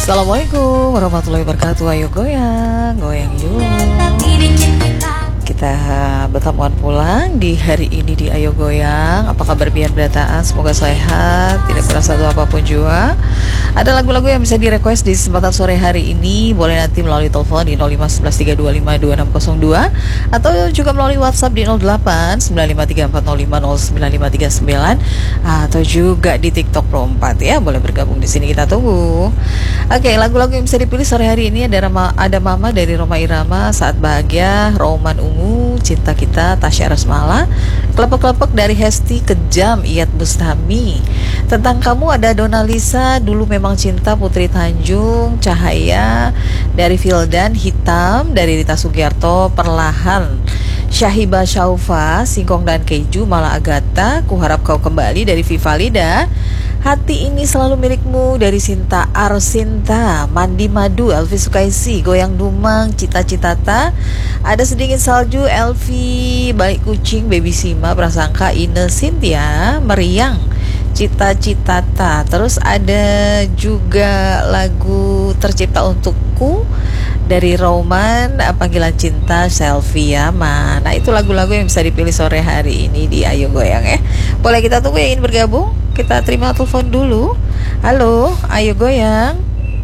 Assalamualaikum warahmatullahi wabarakatuh. Ayo goyang, goyang yuk. Kita bertemuan pulang di hari ini di Ayo Goyang. Apa kabar biar berataan? Semoga sehat, tidak berasa satu apapun juga. Ada lagu-lagu yang bisa di-request di kesempatan sore hari ini. Boleh nanti melalui telepon di 051132522602 atau juga melalui WhatsApp di 089534050959 atau juga di TikTok Pro 4 ya. Boleh bergabung di sini, kita tunggu. Oke, lagu-lagu yang bisa dipilih sore hari ini ada Mama dari Roma Irama, Saat Bahagia, Roman Ungu, Cinta Kita, Tasya Rasmala, Kelepek-kelepek dari Hesti Kejam, Iyat Bustami, Tentang Kamu ada Dona Lisa, Dulu Memang Cinta, Putri Tanjung, Cahaya dari Vildan, Hitam dari Rita Sugiarto, Perlahan Syahiba Syaufa, Singkong dan Keju, Mala Agatha, Kuharap Kau Kembali dari Vivalida, Hati Ini Selalu Milikmu dari Sinta Arsinta, Mandi Madu Elvi Sukaisi, Goyang Dumang Cita-Citata, Ada Sedikit Salju Elvi, Balik Kucing Baby Sima, Prasangka Ine Cynthia, Meriang Cita-Citata. Terus ada juga lagu Tercipta Untukku dari Roman, Panggilan Cinta, Selfie Yaman. Nah, itu lagu-lagu yang bisa dipilih sore hari ini di Ayo Goyang ya. Boleh kita tunggu yang ingin bergabung? Kita terima telepon dulu. Halo, Ayo Goyang.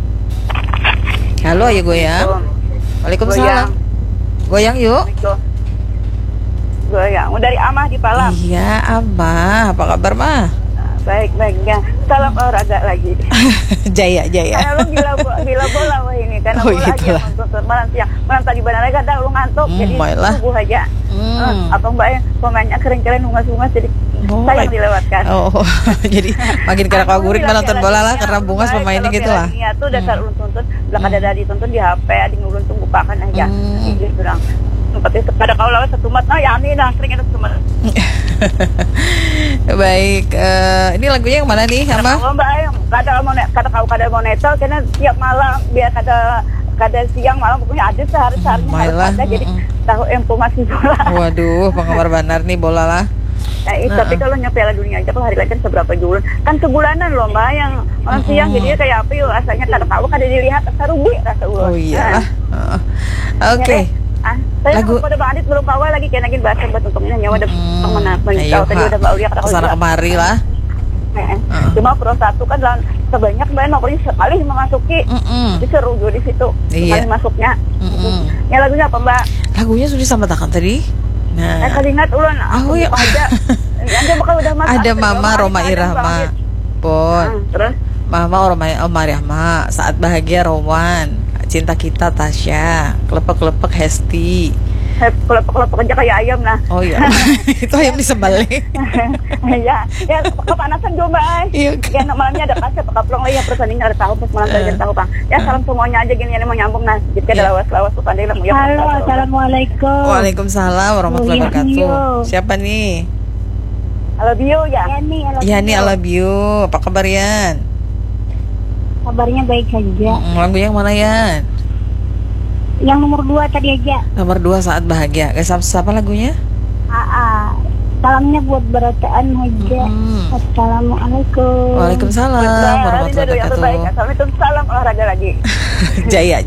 Halo, Ayo Goyang. Waalaikumsalam. Goyang yuk. Goyang. Dari Amah di Palang. Iya, Amah. Apa kabar, Mah? Baik ya. Salam olahraga lagi. Jaya. Karena lu gila bola wah ini. Karena bola aja nonton malam siang. Malam tadi benar kan lu ngantuk. Jadi subuh aja. Apa mbaknya pemainnya keren-keren bungas-bungas jadi sayang dilewatkan. Oh, jadi makin kagak-gurik nonton bola lah karena bungas pemainnya gitu lah. Iya tuh dasar tuntun. Belakang ada ditonton di HP, ada ngulun tunggu pakan aja. Gitu bilang. Seperti pada kau lawan satu mat, ya ini dah sering ada satu mat. Baik, ini lagunya yang mana nih, Ama? Kata kau mau netel, karena tiap malam biar kada siang malam pokoknya ada sehari-hari harus ada, jadi tahu informasi bola. Waduh, penggemar benar nih bola lah. Nah, tapi kalau Piala Dunia aja kalau hari lain seberapa bulan? Kan sebulanan loh mbak yang orang siang jadinya kayak apa yuk rasanya kada tahu kada dilihat rasa rugi rasa uang. Oh iya. Oke. Saya pada Bang Adit belum kawal lagi kayak nagin bahasa buat untuk ini nyawa ada mengingat tadi udah Mbak Ulia kata kesana kemari lah. Cuma Pro 1 kan sebanyak main mau sekali memasuki seru juga di situ sekali masuknya. Ya lagunya apa Mbak? Lagunya sudah disampaikan tadi. Nah, kali ingat ulan aku ya aja. Anda bakal udah masuk. Ada Mama Roma Irama. Pon. Terus Mama Roma Irama, Saat Bahagia Roman, Cinta Kita Tasya, Kelepek-kelepek Hesti. Kelepek-kelepek aja kayak ayam nah. Oh iya. Itu ayam disembelih. Ya kepanasan juga Mbak. Iya. Ya malamnya ada kasih pekaplong lagi ya pertandingan ada tahu pas malam tadi tahu Bang. Ya salam semuanya aja gini yang mau nyambung nah. Jadi ada lawas-lawas pandai lah. Halo, assalamualaikum. Waalaikumsalam warahmatullahi wabarakatuh. Siapa nih? Halo Bio ya. Yani Alabio. Apa kabar Yan? Kabarnya baik saja. Lagu yang mana Yan? Yang nomor 2 tadi aja. Nomor 2 Saat Bahagia. Siapa lagunya? Salamnya buat berataan aja. Assalamualaikum. Waalaikumsalam warahmatullahi wabarakatuh. Salam olahraga lagi. Jaya.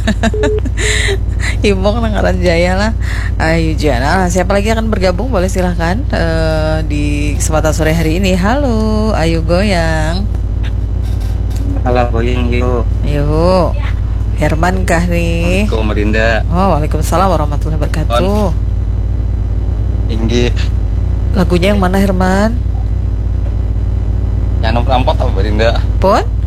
Himbong nengaran Jaya lah. Ayo Jana. Siapa lagi akan bergabung? Boleh silahkan di kesempatan sore hari ini. Halo, Ayo Goyang. Halo Goyang yuk. Yuk. Herman kah nih? Assalamualaikum Merinda. Oh, waalaikumsalam warahmatullahi wabarakatuh. Tinggi. Lagunya yang mana Herman? Yang nomor 4 apa Merinda? Pon?